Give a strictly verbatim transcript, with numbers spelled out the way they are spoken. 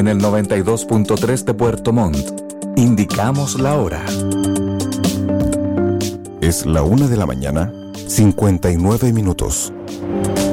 En el noventa y dos punto tres de Puerto Montt, indicamos la hora. Es la una de la mañana, cincuenta y nueve minutos.